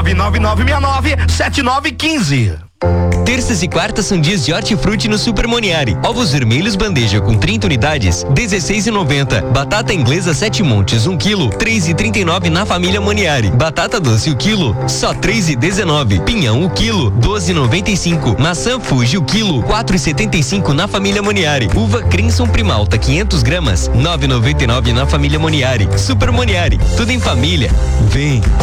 999697915. Terças e quartas são dias de hortifruti no Super Moniari. Ovos vermelhos bandeja com 30 unidades, 16,90. Batata inglesa 7 montes, 1 quilo, 3,39 na família Moniari. Batata doce o quilo, só 3,19. Pinhão o quilo, 12,95. Maçã Fuji o quilo, 4,75 na família Moniari. Uva Crimson Primalta 500 gramas, 9,99 na família Moniari. Super Moniari, tudo em família. Vem!